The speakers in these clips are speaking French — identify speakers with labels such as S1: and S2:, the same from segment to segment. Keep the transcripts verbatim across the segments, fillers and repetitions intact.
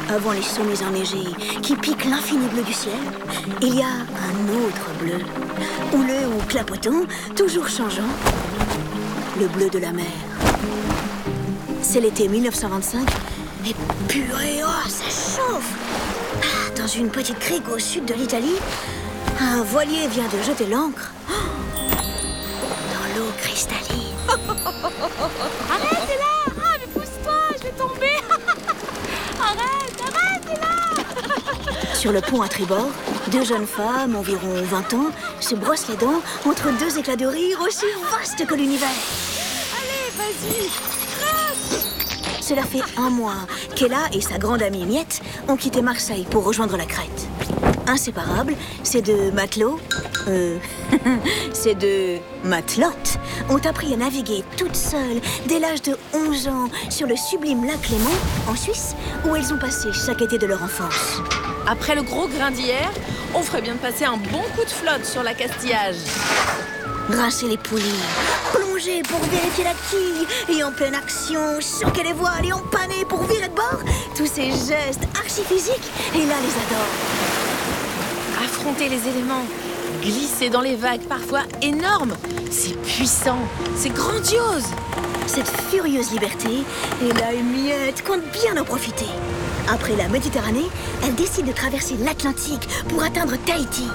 S1: Avant les sommets enneigés qui piquent l'infini bleu du ciel, il y a un autre bleu, houleux ou clapotant, toujours changeant, le bleu de la mer. C'est l'été mille neuf cent vingt-cinq, et purée, oh, ça chauffe! Ah, dans une petite crique au sud de l'Italie, un voilier vient de jeter l'ancre dans l'eau cristalline.
S2: Arrête, t'es là! Ah, mais pousse-toi, je vais tomber! Arrête, arrête, t'es là!
S1: Sur le pont à tribord, deux jeunes femmes, environ vingt ans, se brossent les dents entre deux éclats de rire aussi vastes que l'univers.
S2: Allez, vas-y, crache!
S1: Cela fait un mois qu'Ella et sa grande amie Miette ont quitté Marseille pour rejoindre la Crète. Inséparables, ces deux matelots, euh, ces deux matelotes, ont appris à naviguer toutes seules dès l'âge de onze ans sur le sublime lac Léman, en Suisse, où elles ont passé chaque été de leur enfance.
S2: Après le gros grain d'hier, on ferait bien de passer un bon coup de flotte sur la Castillage.
S1: Rincer les poulies, plonger pour vérifier la quille, et en pleine action, choquer les voiles et empanner pour virer de bord. Tous ces gestes archi-physiques, Ella les adore.
S2: Affronter les éléments, glisser dans les vagues parfois énormes, c'est puissant, c'est grandiose.
S1: Cette furieuse liberté, Ella et Miette comptent bien en profiter. Après la Méditerranée, elle décide de traverser l'Atlantique pour atteindre Tahiti.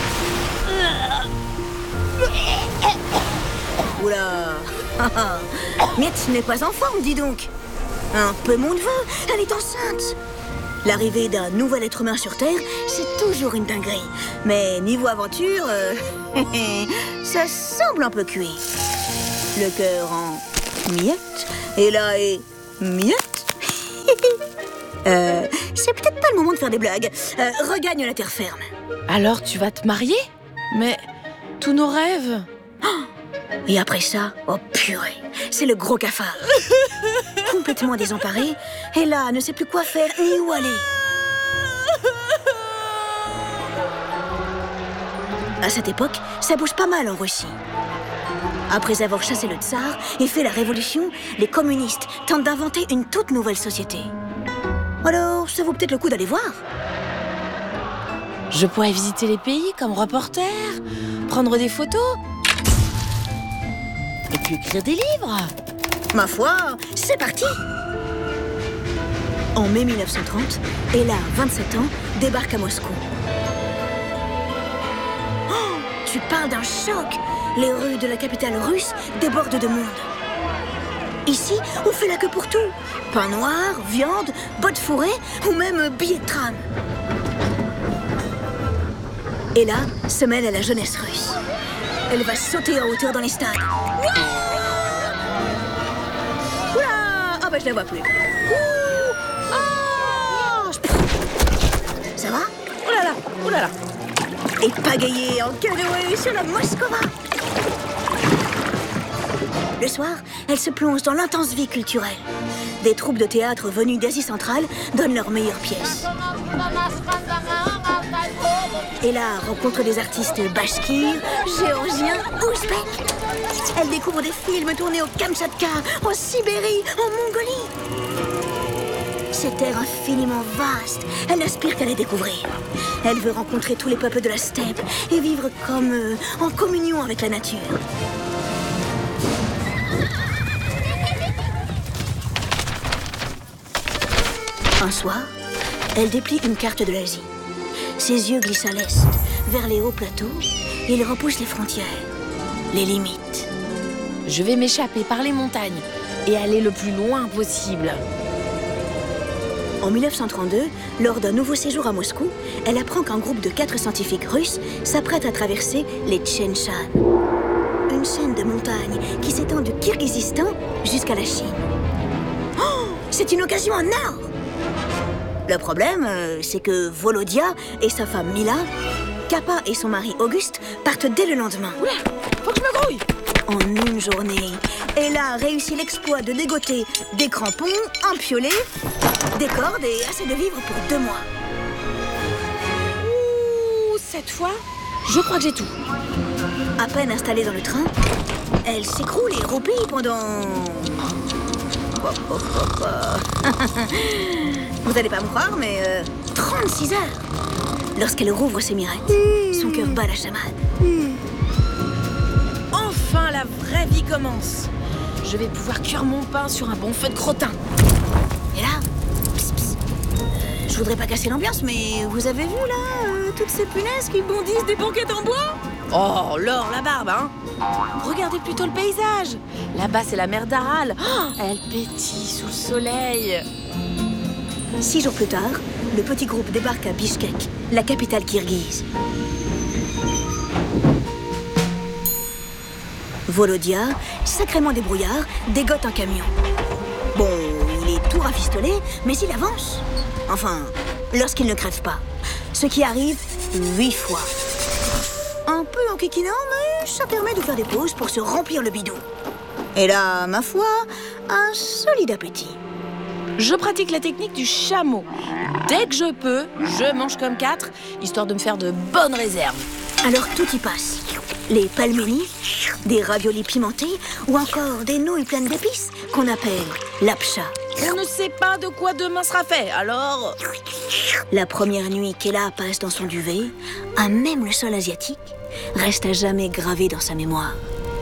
S1: Oula. Miette n'est pas en forme, dis donc. Un peu mon neveu, elle est enceinte. L'arrivée d'un nouvel être humain sur Terre, c'est toujours une dinguerie. Mais niveau aventure, euh, ça semble un peu cuit. Le cœur en miettes, et là est miette. euh, c'est peut-être pas le moment de faire des blagues. Euh, regagne la terre ferme.
S2: Alors tu vas te marier? Mais tous nos rêves.
S1: Et après ça, oh purée, c'est le gros cafard. Complètement désemparée, Ella ne sait plus quoi faire ni où aller. À cette époque, ça bouge pas mal en Russie. Après avoir chassé le tsar et fait la révolution, les communistes tentent d'inventer une toute nouvelle société. Alors, ça vaut peut-être le coup d'aller voir.
S2: Je pourrais visiter les pays comme reporter, prendre des photos et puis écrire des livres.
S1: Ma foi, c'est parti! En mai mille neuf cent trente, Ella, vingt-sept ans, débarque à Moscou. Oh, tu parles d'un choc! Les rues de la capitale russe débordent de monde. Ici, on fait la queue pour tout. Pain noir, viande, bottes fourrées ou même billets de tram. Ella se mêle à la jeunesse russe. Elle va sauter en hauteur dans les stades. Oula! Ah bah je la vois plus. Ouh! Ah! Ça va?
S2: Oh là là, oh là là.
S1: Et pagayer en canoë sur la Moskova. Le soir, elle se plonge dans l'intense vie culturelle. Des troupes de théâtre venues d'Asie centrale donnent leurs meilleures pièces. Ella rencontre des artistes bashkirs, géorgiens, ouzbeks. Elle découvre des films tournés au Kamtchatka, en Sibérie, en Mongolie. Cette terre infiniment vaste, elle n'aspire qu'à les découvrir. Elle veut rencontrer tous les peuples de la steppe et vivre comme eux, en communion avec la nature. Un soir, elle déplie une carte de l'Asie. Ses yeux glissent à l'est, vers les hauts plateaux. Il repousse les frontières, les limites.
S2: Je vais m'échapper par les montagnes et aller le plus loin possible.
S1: En mille neuf cent trente-deux, lors d'un nouveau séjour à Moscou, elle apprend qu'un groupe de quatre scientifiques russes s'apprête à traverser les Tian Shan. Une chaîne de montagnes qui s'étend du Kirghizistan jusqu'à la Chine. Oh, c'est une occasion en or! Le problème, euh, c'est que Volodia et sa femme Mila, Kappa et son mari Auguste partent dès le lendemain.
S2: Oula, faut que je me grouille!
S1: En une journée, Ella a réussi l'exploit de dégoter des crampons, un piolet, des cordes et assez de vivres pour deux mois.
S2: Ouh, cette fois, je crois que j'ai tout.
S1: À peine installée dans le train, elle s'écroule et roupille pendant... Vous allez pas me croire, mais euh, trente-six heures. Lorsqu'elle rouvre ses mirettes, son cœur bat la chamade.
S2: Enfin, la vraie vie commence. Je vais pouvoir cuire mon pain sur un bon feu de crottin.
S1: Et là, pss, pss, euh, je voudrais pas casser l'ambiance, mais vous avez vu là, euh, toutes ces punaises qui bondissent des banquettes en bois?
S2: Oh, Laure, la barbe, hein. Regardez plutôt le paysage. Là-bas, c'est la mer d'Aral. Oh, elle pétille sous le soleil.
S1: Six jours plus tard, le petit groupe débarque à Bishkek, la capitale kirghize. Volodia, sacrément débrouillard, dégote un camion. Bon, il est tout rafistolé, mais il avance. Enfin, lorsqu'il ne crève pas. Ce qui arrive huit fois. Un peu enquiquinant, mais ça permet de faire des pauses pour se remplir le bidon. Et là, ma foi, un solide appétit.
S2: Je pratique la technique du chameau. Dès que je peux, je mange comme quatre, histoire de me faire de bonnes réserves.
S1: Alors tout y passe. Les pelmeni, des raviolis pimentés ou encore des nouilles pleines d'épices qu'on appelle lapcha.
S2: On ne sait pas de quoi demain sera fait, alors...
S1: La première nuit qu'Ella passe dans son duvet, à même le sol asiatique, reste à jamais gravé dans sa mémoire.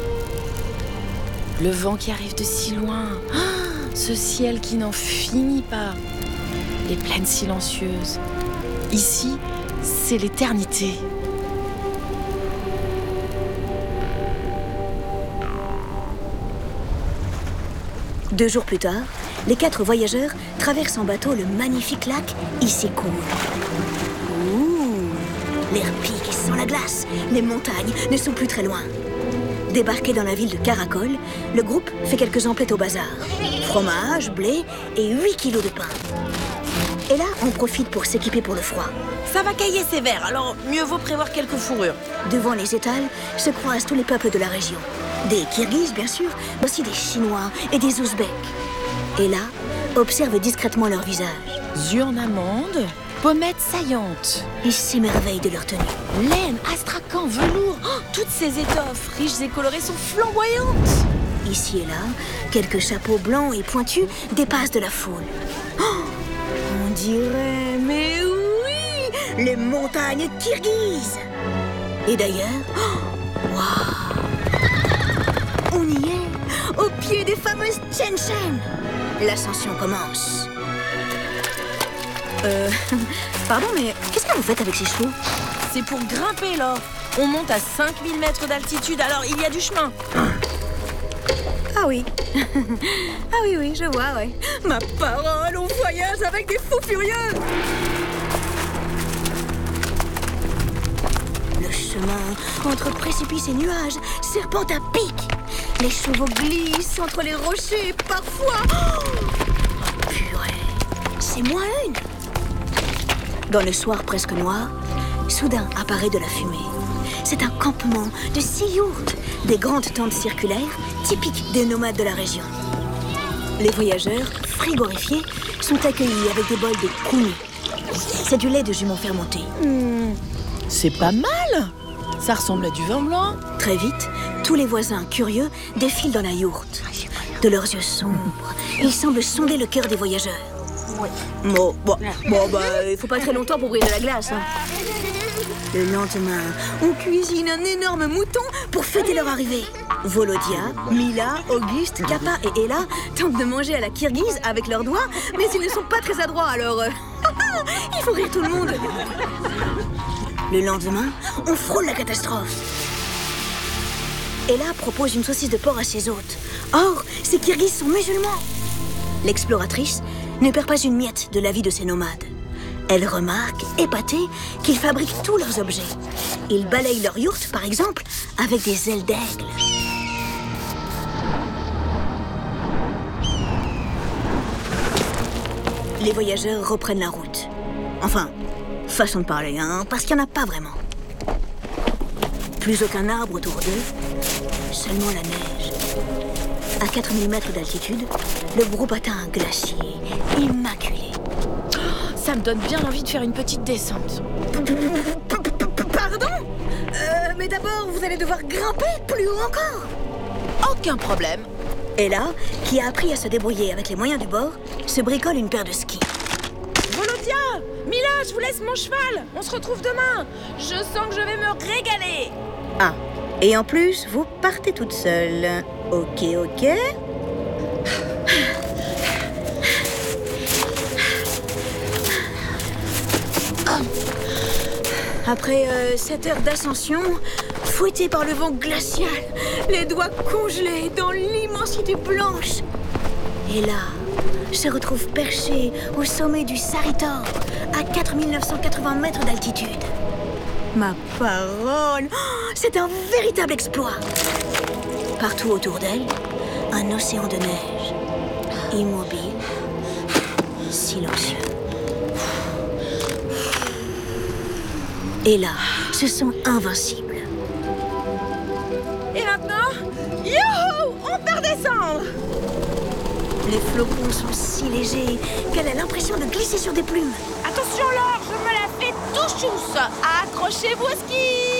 S2: Le vent qui arrive de si loin, ah, ce ciel qui n'en finit pas, les plaines silencieuses. Ici, c'est l'éternité.
S1: Deux jours plus tard, les quatre voyageurs traversent en bateau le magnifique lac Issyk-Kul. Ouh, l'air pique et sent la glace. Les montagnes ne sont plus très loin. Débarqué dans la ville de Karakol, le groupe fait quelques emplettes au bazar. Fromage, blé et huit kilos de pain. Et là, on profite pour s'équiper pour le froid.
S2: Ça va cailler sévère, alors mieux vaut prévoir quelques fourrures.
S1: Devant les étals se croisent tous les peuples de la région. Des Kirghizes, bien sûr, mais aussi des Chinois et des Ouzbeks. Et là, observe discrètement leur visage.
S2: Yeux en amande, pommettes saillantes.
S1: Ils s'émerveillent de leur tenue.
S2: Laine, astrakhan, velours, oh, toutes ces étoffes riches et colorées sont flamboyantes.
S1: Ici et là, quelques chapeaux blancs et pointus dépassent de la foule. Oh, on dirait, mais oui, les montagnes kirghizes. Et d'ailleurs, oh, waouh, on y est, au pied des fameuses Tchen Tchen. L'ascension commence. Euh, pardon, mais qu'est-ce que vous faites avec ces chevaux?
S2: C'est pour grimper, là. On monte à cinq mille mètres d'altitude, alors il y a du chemin.
S1: Ah oui. Ah oui, oui, je vois, ouais. Ma parole, on voyage avec des fous furieux. Le chemin entre précipices et nuages serpente à pic. Les chevaux glissent entre les rochers, parfois... Oh, purée, c'est moins une. Dans le soir presque noir, soudain apparaît de la fumée. C'est un campement de six yourtes, des grandes tentes circulaires typiques des nomades de la région. Les voyageurs, frigorifiés, sont accueillis avec des bols de koumi. C'est du lait de jument fermenté.
S2: Mmh, c'est pas mal. Ça ressemble à du vin blanc.
S1: Très vite, tous les voisins curieux défilent dans la yourte. De leurs yeux sombres, ils semblent sonder le cœur des voyageurs.
S2: Ouais.
S1: Bon, bon, bon bah, il faut pas très longtemps pour briser la glace. Hein. Le lendemain, on cuisine un énorme mouton pour fêter leur arrivée. Volodia, Mila, Auguste, Kappa et Ella tentent de manger à la kirghize avec leurs doigts, mais ils ne sont pas très adroits, alors... Euh... il faut rire tout le monde. Le lendemain, on frôle la catastrophe. Ella propose une saucisse de porc à ses hôtes. Or, ces Kirghizes sont musulmans. L'exploratrice ne perd pas une miette de la vie de ces nomades. Elle remarque, épatée, qu'ils fabriquent tous leurs objets. Ils balayent leur yourte, par exemple, avec des ailes d'aigle. Les voyageurs reprennent la route. Enfin, façon de parler, hein, parce qu'il n'y en a pas vraiment. Plus aucun arbre autour d'eux, seulement la neige. À quatre mille mètres d'altitude, le groupe atteint un glacier immaculé.
S2: Ça me donne bien envie de faire une petite descente.
S1: Pardon ? euh, Mais d'abord, vous allez devoir grimper plus haut encore.
S2: Aucun problème.
S1: Ella, qui a appris à se débrouiller avec les moyens du bord, se bricole une paire de skis.
S2: Mila, je vous laisse mon cheval. On se retrouve demain. Je sens que je vais me régaler.
S1: Ah, et en plus, vous partez toute seule. Ok, ok. Après euh, sept heures d'ascension, fouetté par le vent glacial, les doigts congelés dans l'immensité blanche. Et là, je retrouve perché au sommet du Saritor, à quatre mille neuf cent quatre-vingts mètres d'altitude. Ma parole, oh, c'est un véritable exploit. Partout autour d'elle, un océan de neige, immobile, silencieux. Et là, se sent invincible.
S2: Et maintenant, youhou, on part descendre.
S1: Les flocons sont si légers qu'elle a l'impression de glisser sur des plumes.
S2: Attention Laure, je me la fais tout chousse. Accrochez-vous au ski.